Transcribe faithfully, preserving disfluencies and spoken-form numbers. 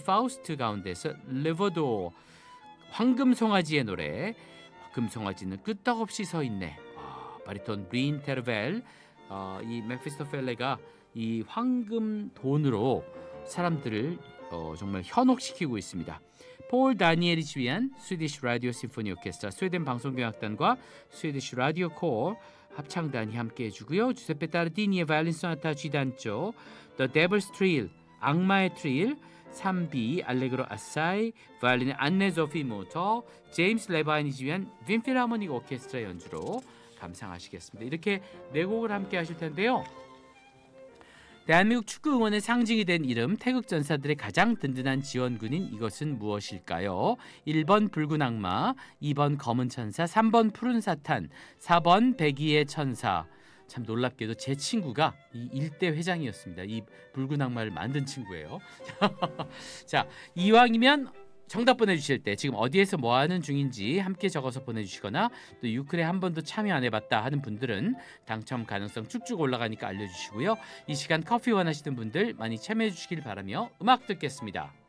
파우스트 가운데서 리버도 황금 송아지의 노래. 황금 송아지는 끄떡없이 서 있네. 아, 바리톤 브린 테르벨. 어, 이 메피스토펠레가 이 황금 돈으로 사람들을 어, 정말 현혹시키고 있습니다. 폴 다니엘이 지휘한 스위디시 라디오 심포니 오케스트라, 스웨덴 방송교향악단과 스위디시 라디오 코어 합창단이 함께 해주고요. 주세페 타르티니의 바이올린 소나타 G단조, The Devil's Trill, 악마의 트릴, 삼 비 알레그로 아사이, 바이올린의 안네 조피 모터, 제임스 레바인이 지휘한 빈 필하모닉 오케스트라 연주로 감상하시겠습니다. 이렇게 네 곡을 함께 하실 텐데요. 대한민국 축구 응원의 상징이 된 이름, 태극 전사들의 가장 든든한 지원군인 이것은 무엇일까요? 일 번 붉은 악마, 이 번 검은 천사, 삼 번 푸른 사탄, 사 번 백의의 천사. 참 놀랍게도 제 친구가 이 일대 회장이었습니다. 이 붉은 악마를 만든 친구예요. 자, 이왕이면 정답 보내주실 때 지금 어디에서 뭐하는 중인지 함께 적어서 보내주시거나 또 유클에 한 번도 참여 안 해봤다 하는 분들은 당첨 가능성 쭉쭉 올라가니까 알려주시고요. 이 시간 커피 원하시는 분들 많이 참여해 주시길 바라며 음악 듣겠습니다.